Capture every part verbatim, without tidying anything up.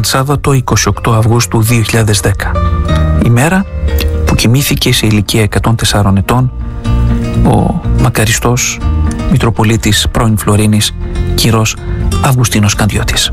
ήταν Σάββατο εικοστή όγδοη Αυγούστου δύο χιλιάδες δέκα, ημέρα που κοιμήθηκε σε ηλικία εκατόν τεσσάρων ετών ο μακαριστός Μητροπολίτης πρώην Φλωρίνης Κυρός Αυγουστίνος Κανδιώτης.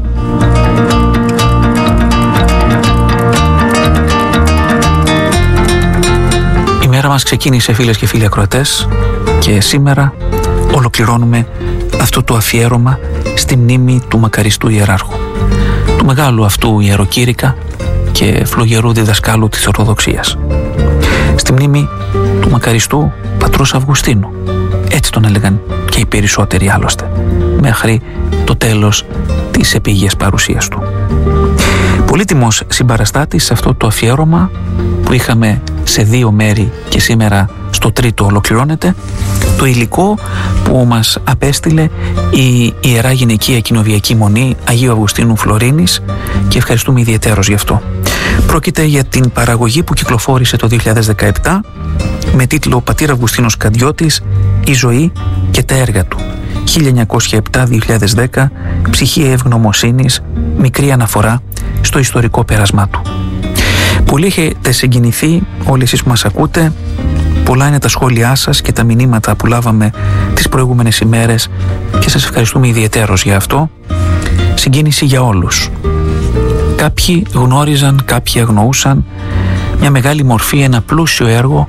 Η μέρα μας ξεκίνησε, φίλες και φίλοι ακροατές, και σήμερα ολοκληρώνουμε αυτό το αφιέρωμα στη μνήμη του μακαριστού ιεράρχου, του μεγάλου αυτού ιεροκήρυκα και φλογερού διδασκάλου της Ορθοδοξίας, στη μνήμη του μακαριστού πατρός Αυγουστίνου, έτσι τον έλεγαν και οι περισσότεροι άλλωστε, μέχρι το τέλος της επίγειας παρουσίας του. Πολύτιμος συμπαραστάτης σε αυτό το αφιέρωμα που είχαμε σε δύο μέρη και σήμερα στο τρίτο ολοκληρώνεται, το υλικό που μας απέστειλε η Ιερά Γυναικεία Κοινοβιακή Μονή Αγίου Αυγουστίνου Φλωρίνης και ευχαριστούμε ιδιαιτέρως γι' αυτό. Πρόκειται για την παραγωγή που κυκλοφόρησε το δύο χιλιάδες δεκαεπτά με τίτλο «Πατήρ Αυγουστίνος Κανδιώτης, η ζωή και τα έργα του, χίλια εννιακόσια επτά με δύο χιλιάδες δέκα, ψυχή ευγνωμοσύνης, μικρή αναφορά στο ιστορικό πέρασμά του». Πολύ έχετε συγκινηθεί όλοι εσείς που μας ακούτε, πολλά είναι τα σχόλιά σας και τα μηνύματα που λάβαμε τις προηγούμενες ημέρες και σας ευχαριστούμε ιδιαιτέρως για αυτό. Συγκίνηση για όλους. Κάποιοι γνώριζαν, κάποιοι αγνοούσαν μια μεγάλη μορφή, ένα πλούσιο έργο,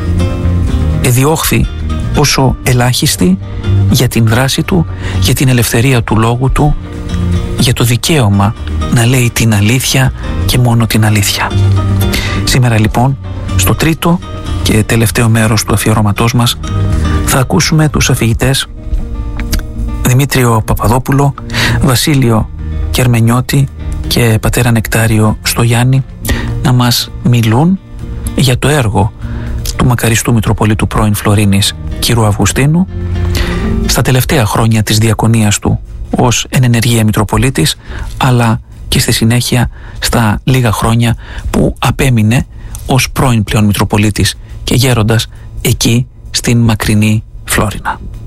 εδιώχθη όσο ελάχιστη για την δράση του, για την ελευθερία του λόγου του, για το δικαίωμα να λέει την αλήθεια και μόνο την αλήθεια. Σήμερα λοιπόν, στο τρίτο και τελευταίο μέρος του αφιερώματός μας, θα ακούσουμε τους αφηγητές Δημήτριο Παπαδόπουλο, Βασίλειο Κερμενιώτη και πατέρα Νεκτάριο Στογιάννη να μας μιλούν για το έργο του μακαριστού Μητροπολίτου πρώην Φλωρίνης Κυρού Αυγουστίνου στα τελευταία χρόνια της διακονίας του ως εν ενεργεία Μητροπολίτης, αλλά και στη συνέχεια στα λίγα χρόνια που απέμεινε ως πρώην πλέον Μητροπολίτης και γέροντας εκεί στην μακρινή Φλόρινα.